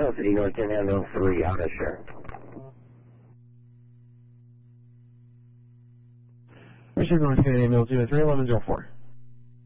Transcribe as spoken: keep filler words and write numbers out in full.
Hill City, North ten Handle three, auto share. Richard North ten Handle zero three eleven zero four.